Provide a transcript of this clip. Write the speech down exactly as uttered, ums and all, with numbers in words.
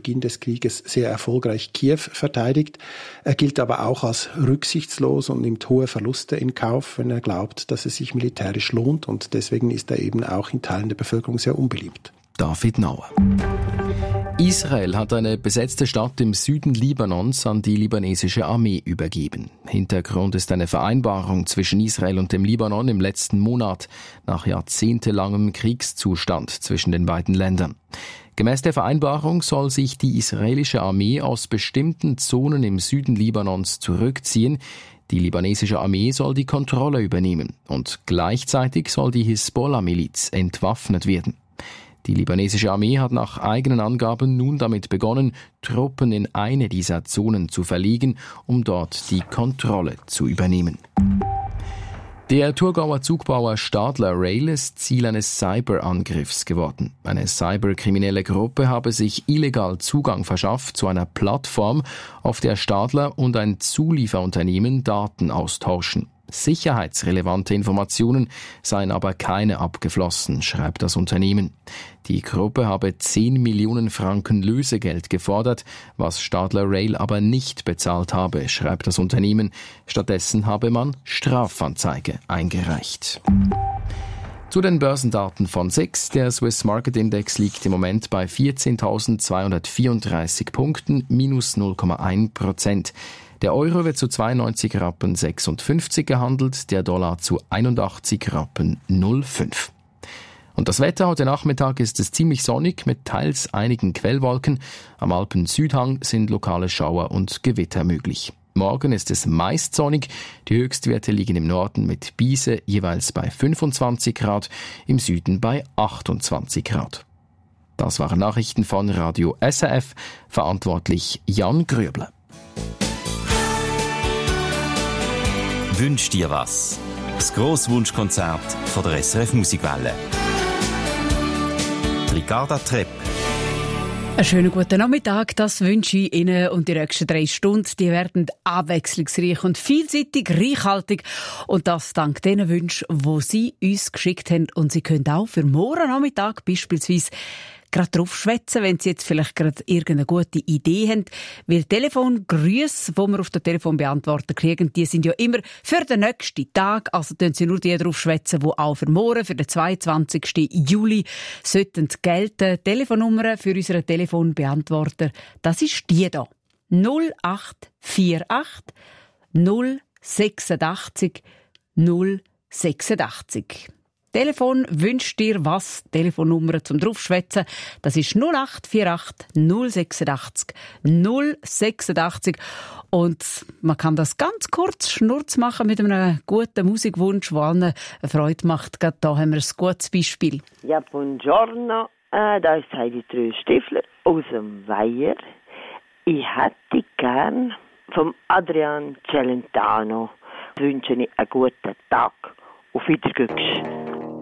Beginn des Krieges sehr erfolgreich Kiew verteidigt. Er gilt aber auch als rücksichtslos und nimmt hohe Verluste in Kauf, wenn er glaubt, dass es sich militärisch lohnt. Und deswegen ist er eben auch in Teilen der Bevölkerung sehr unbeliebt. David Nauer. Israel hat eine besetzte Stadt im Süden Libanons an die libanesische Armee übergeben. Hintergrund ist eine Vereinbarung zwischen Israel und dem Libanon im letzten Monat nach jahrzehntelangem Kriegszustand zwischen den beiden Ländern. Gemäß der Vereinbarung soll sich die israelische Armee aus bestimmten Zonen im Süden Libanons zurückziehen. Die libanesische Armee soll die Kontrolle übernehmen und gleichzeitig soll die Hisbollah-Miliz entwaffnet werden. Die libanesische Armee hat nach eigenen Angaben nun damit begonnen, Truppen in eine dieser Zonen zu verlegen, um dort die Kontrolle zu übernehmen. Der Thurgauer Zugbauer Stadler Rail ist Ziel eines Cyberangriffs geworden. Eine cyberkriminelle Gruppe habe sich illegal Zugang verschafft zu einer Plattform, auf der Stadler und ein Zulieferunternehmen Daten austauschen. Sicherheitsrelevante Informationen seien aber keine abgeflossen, schreibt das Unternehmen. Die Gruppe habe zehn Millionen Franken Lösegeld gefordert, was Stadler Rail aber nicht bezahlt habe, schreibt das Unternehmen. Stattdessen habe man Strafanzeige eingereicht. Zu den Börsendaten von S I X. Der Swiss Market Index liegt im Moment bei vierzehntausendzweihundertvierunddreißig Punkten, minus null Komma eins Prozent. Der Euro wird zu zweiundneunzig Rappen sechsundfünfzig gehandelt, der Dollar zu einundachtzig Rappen null Komma fünf. Und das Wetter heute Nachmittag ist es ziemlich sonnig mit teils einigen Quellwolken. Am Alpen-Südhang sind lokale Schauer und Gewitter möglich. Morgen ist es meist sonnig. Die Höchstwerte liegen im Norden mit Biese jeweils bei fünfundzwanzig Grad, im Süden bei achtundzwanzig Grad. Das waren Nachrichten von Radio S R F, verantwortlich Jan Gröbler. Wünsch dir was? Das Grosswunschkonzert von der S R F Musikwelle. Ricarda Trepp. Einen schönen guten Nachmittag, das wünsche ich Ihnen. Und die nächsten drei Stunden, die werden abwechslungsreich und vielseitig, reichhaltig. Und das dank den Wünschen, die Sie uns geschickt haben. Und Sie können auch für morgen Nachmittag beispielsweise gerade drauf schwätzen, wenn Sie jetzt vielleicht gerade irgendeine gute Idee haben. Weil Telefongrüsse, die wir auf den Telefonbeantworter kriegen, die sind ja immer für den nächsten Tag. Also tun Sie nur die drauf schwätzen, die auch für morgen, für den zweiundzwanzigsten Juli, sollten gelten. Telefonnummer für unseren Telefonbeantworter, das ist die hier. null acht vier acht null sechsundachtzig null sechsundachtzig. Telefon wünscht dir was? Telefonnummer zum draufschwätzen. Das ist null acht vier acht null sechsundachtzig null sechsundachtzig. Und man kann das ganz kurz Schnurz machen mit einem guten Musikwunsch, der allen eine Freude macht. Gerade da haben wir ein gutes Beispiel. Ja, buongiorno. Äh, da ist Heidi Tröstifler aus dem Weiher. Ich hätte gern vom Adrian Celentano wünsche ich einen guten Tag. Auf Wiedersehen.